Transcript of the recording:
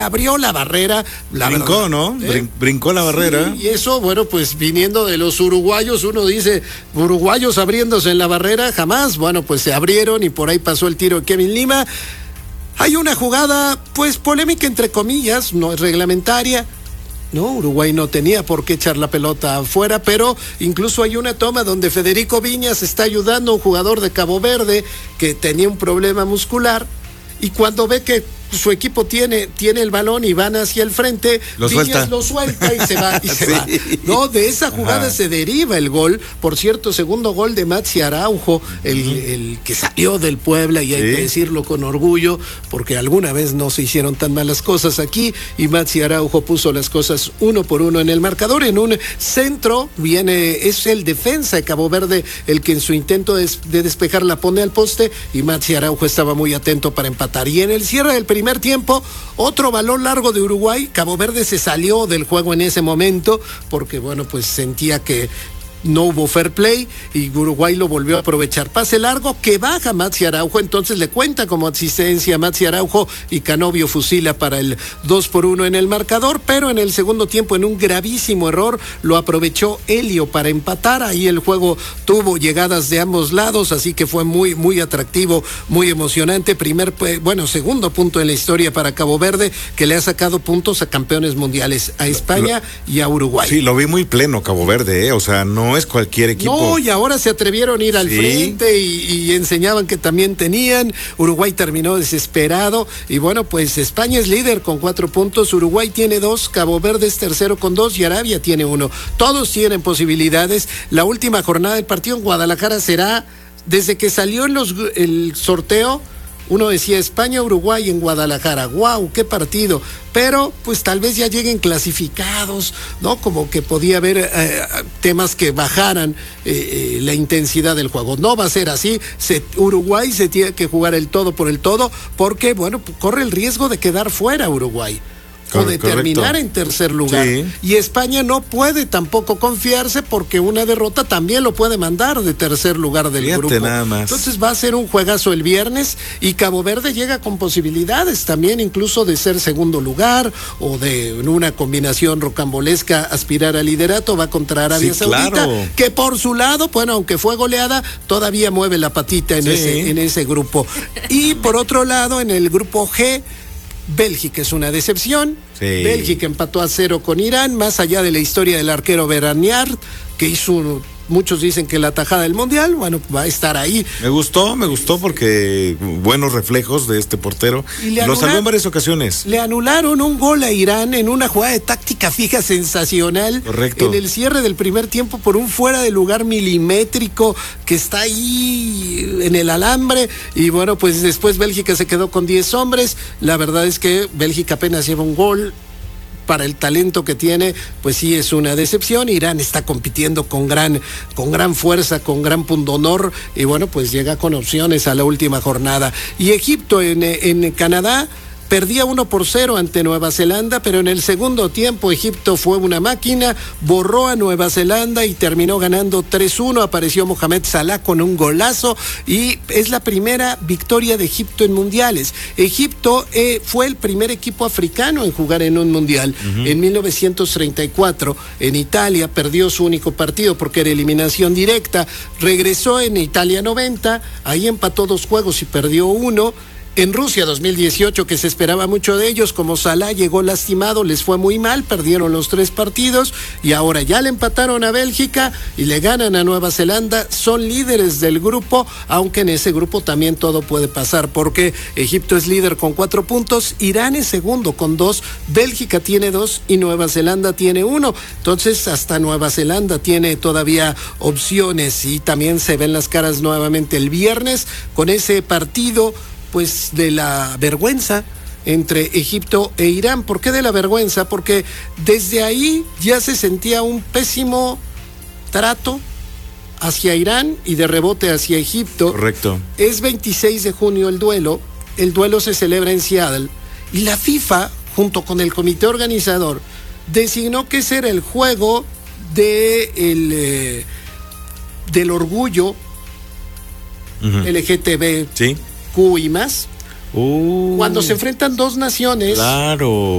abrió la barrera. Brincó, ¿no? Brincó la barrera. Sí, y eso, bueno, pues viniendo de los uruguayos, uno dice, uruguayos abriéndose en la barrera, jamás. Bueno, pues se abrieron y por ahí pasó el tiro de Kevin Lima. Hay una jugada, pues polémica entre comillas, no es reglamentaria. No, Uruguay no tenía por qué echar la pelota afuera, pero incluso hay una toma donde Federico Viñas está ayudando a un jugador de Cabo Verde que tenía un problema muscular, y cuando ve que su equipo tiene el balón y van hacia el frente, Viñas lo suelta y se va. No, de esa jugada se deriva el gol. Por cierto, segundo gol de Maxi Araujo, el que salió del Puebla, y hay que decirlo con orgullo, porque alguna vez no se hicieron tan malas cosas aquí, y Maxi Araujo puso las cosas 1-1 en el marcador. En un centro es el defensa de Cabo Verde el que en su intento de despejar la pone al poste, y Maxi Araujo estaba muy atento para empatar. Y en el cierre del primer tiempo, otro balón largo de Uruguay. Cabo Verde se salió del juego en ese momento porque, bueno, pues sentía que no hubo fair play y Uruguay lo volvió a aprovechar. Pase largo que baja Maxi Araujo, entonces le cuenta como asistencia a Maxi Araujo y Canovio fusila para el 2-1 en el marcador, pero en el segundo tiempo, en un gravísimo error, lo aprovechó Helio para empatar. Ahí el juego tuvo llegadas de ambos lados, así que fue muy, muy atractivo, muy emocionante. Segundo punto en la historia para Cabo Verde, que le ha sacado puntos a campeones mundiales, a España y a Uruguay. Sí, lo vi muy pleno Cabo Verde, o sea, no es cualquier equipo. No, y ahora se atrevieron a ir al frente y enseñaban que también tenían. Uruguay terminó desesperado y bueno, pues España es líder con 4 puntos, Uruguay tiene 2, Cabo Verde es tercero con 2 y Arabia tiene 1. Todos tienen posibilidades. La última jornada del partido en Guadalajara será, desde que salió el sorteo, uno decía España-Uruguay en Guadalajara. ¡Wow! ¡Qué partido! Pero pues tal vez ya lleguen clasificados, ¿no? Como que podía haber temas que bajaran la intensidad del juego. No va a ser así. Uruguay se tiene que jugar el todo por el todo, porque, bueno, corre el riesgo de quedar fuera Uruguay. O de terminar en tercer lugar. Sí. Y España no puede tampoco confiarse, porque una derrota también lo puede mandar de tercer lugar del grupo. Nada más. Entonces va a ser un juegazo el viernes, y Cabo Verde llega con posibilidades también, incluso de ser segundo lugar, o de en una combinación rocambolesca aspirar al liderato. Va contra Arabia Saudita, claro, que por su lado, bueno, aunque fue goleada, todavía mueve la patita en ese grupo. Y por otro lado, en el grupo G, Bélgica es una decepción. Bélgica empató a 0 con Irán, más allá de la historia del arquero Beraniard, que hizo, muchos dicen que la tajada del mundial. Bueno, va a estar ahí. Me gustó porque buenos reflejos de este portero. Lo salvó en varias ocasiones. Le anularon un gol a Irán en una jugada de táctica fija sensacional. Correcto. En el cierre del primer tiempo, por un fuera de lugar milimétrico que está ahí en el alambre. Y bueno, pues después Bélgica se quedó con 10 hombres. La verdad es que Bélgica apenas lleva un gol. Para el talento que tiene, pues sí es una decepción. Irán está compitiendo con gran fuerza, con gran pundonor, y bueno, pues llega con opciones a la última jornada. Y Egipto en Canadá perdía 1-0 ante Nueva Zelanda, pero en el segundo tiempo Egipto fue una máquina, borró a Nueva Zelanda y terminó ganando 3-1. Apareció Mohamed Salah con un golazo y es la primera victoria de Egipto en mundiales. Egipto fue el primer equipo africano en jugar en un mundial. En 1934 en Italia perdió su único partido porque era eliminación directa. Regresó en Italia 90, ahí empató 2 juegos y perdió 1. En Rusia 2018, que se esperaba mucho de ellos, como Salah llegó lastimado, les fue muy mal, perdieron los 3 partidos y ahora ya le empataron a Bélgica y le ganan a Nueva Zelanda. Son líderes del grupo, aunque en ese grupo también todo puede pasar, porque Egipto es líder con 4 puntos, Irán es segundo con 2, Bélgica tiene 2 y Nueva Zelanda tiene 1. Entonces hasta Nueva Zelanda tiene todavía opciones, y también se ven las caras nuevamente el viernes con ese partido, pues de la vergüenza entre Egipto e Irán. ¿Por qué de la vergüenza? Porque desde ahí ya se sentía un pésimo trato hacia Irán y de rebote hacia Egipto. Correcto. Es 26 de junio el duelo se celebra en Seattle, y la FIFA, junto con el comité organizador, designó que ese era el juego del orgullo LGTB. Sí. Q y más. Cuando se enfrentan 2 naciones, claro,